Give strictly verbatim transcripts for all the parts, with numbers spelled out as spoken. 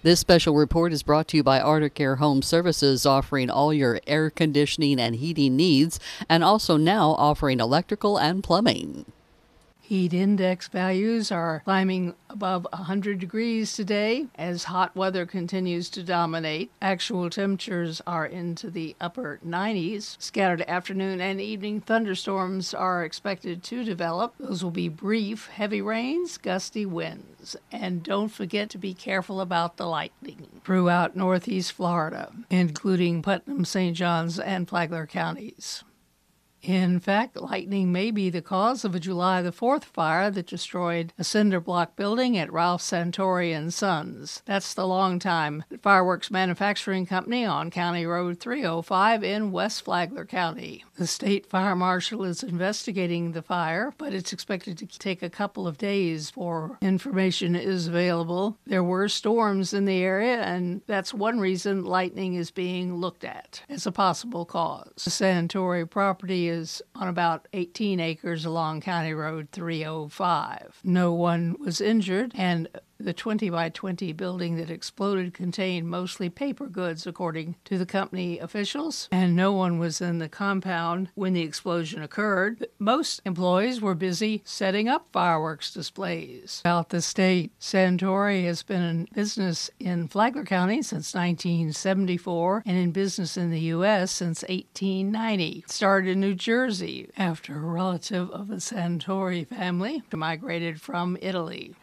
This special report is brought to you by Arctic Air Home Services, offering all your air conditioning and heating needs, and also now offering electrical and plumbing. Heat index values are climbing above one hundred degrees today as hot weather continues to dominate. Actual temperatures are into the upper nineties. Scattered afternoon and evening thunderstorms are expected to develop. Those will be brief, heavy rains, gusty winds. And don't forget to be careful about the lightning throughout northeast Florida, including Putnam, Saint Johns, and Flagler counties. In fact, lightning may be the cause of a July the fourth fire that destroyed a cinder block building at Ralph Santori and Sons. That's the longtime fireworks manufacturing company on County Road three oh five in West Flagler County. The state fire marshal is investigating the fire, but it's expected to take a couple of days before information is available. There were storms in the area, and that's one reason lightning is being looked at as a possible cause. The Santori property is is on about eighteen acres along County Road three oh five. No one was injured, and the twenty by twenty building that exploded contained mostly paper goods, according to the company officials, and no one was in the compound when the explosion occurred. Most employees were busy setting up fireworks displays. About the state, Santori has been in business in Flagler County since nineteen seventy-four and in business in the U S since eighteen ninety. It started in New Jersey after a relative of the Santori family migrated from Italy.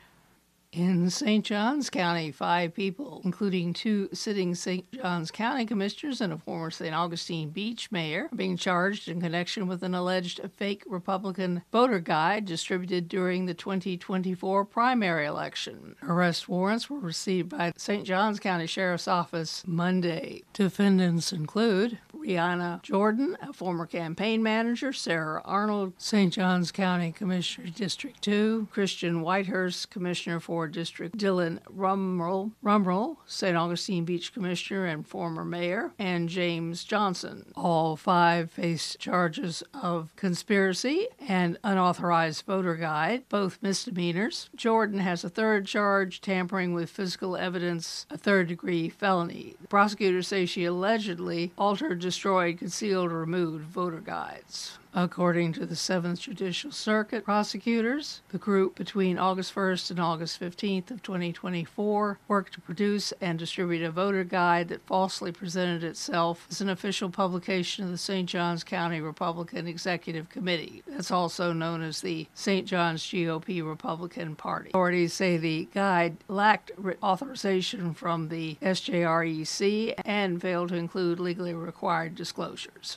In Saint Johns County, five people, including two sitting Saint Johns County commissioners and a former Saint Augustine Beach mayor, are being charged in connection with an alleged fake Republican voter guide distributed during the twenty twenty-four primary election. Arrest warrants were received by the Saint Johns County Sheriff's Office Monday. Defendants include Brianna Jordan, a former campaign manager, Sarah Arnold, Saint Johns County Commissioner District two, Christian Whitehurst, Commissioner for District Dylan Rumrell, Rumrell, Saint Augustine Beach Commissioner and former mayor, and James Johnson. All five face charges of conspiracy and unauthorized voter guide, both misdemeanors. Jordan has a third charge, tampering with physical evidence, a third-degree felony. The prosecutors say she allegedly altered, destroyed, concealed, or removed voter guides. According to the seventh Judicial Circuit prosecutors, the group between August first and August fifteenth of twenty twenty-four worked to produce and distribute a voter guide that falsely presented itself as an official publication of the Saint Johns County Republican Executive Committee. That's also known as the Saint Johns G O P Republican Party. Authorities say the guide lacked authorization from the S J R E C and failed to include legally required disclosures.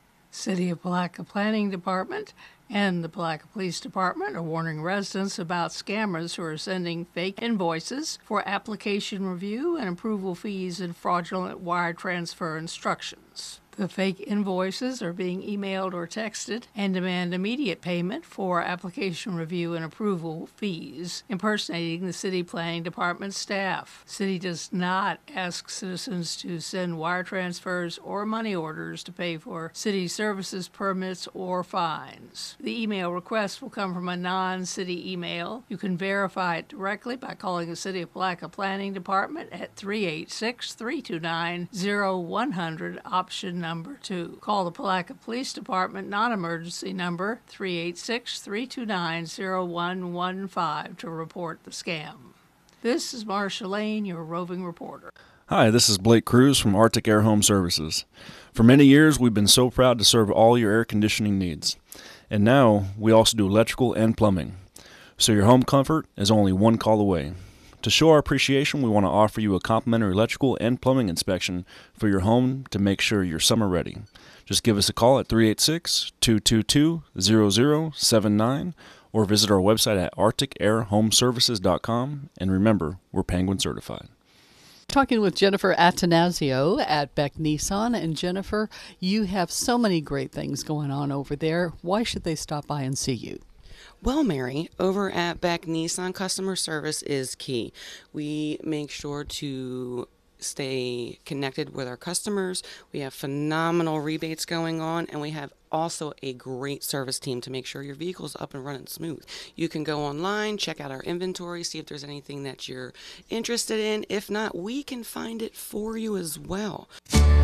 City of Palatka Planning Department and the Palatka Police Department are warning residents about scammers who are sending fake invoices for application review and approval fees and fraudulent wire transfer instructions. The fake invoices are being emailed or texted and demand immediate payment for application review and approval fees, impersonating the City Planning Department staff. The city does not ask citizens to send wire transfers or money orders to pay for city services, permits, or fines. The email request will come from a non-city email. You can verify it directly by calling the City of Palatka Planning Department at three eight six, three two nine, zero one zero zero, option number two. Call the Palatka Police Department non-emergency number three eight six, three two nine, zero one one five to report the scam. This is Marcia Lane, your roving reporter. Hi, this is Blake Cruz from Arctic Air Home Services. For many years, we've been so proud to serve all your air conditioning needs. And now, we also do electrical and plumbing. So your home comfort is only one call away. To show our appreciation, we want to offer you a complimentary electrical and plumbing inspection for your home to make sure you're summer ready. Just give us a call at three eight six, two two two, zero zero seven nine or visit our website at arctic air home services dot com. And remember, we're Penguin certified. Talking with Jennifer Attanasio at Beck Nissan. And Jennifer, you have so many great things going on over there. Why should they stop by and see you? Well, Mary, over at Beck Nissan, customer service is key. We make sure to stay connected with our customers. We have phenomenal rebates going on, and we have also a great service team to make sure your vehicle's up and running smooth. You can go online, check out our inventory, see if there's anything that you're interested in. If not, we can find it for you as well.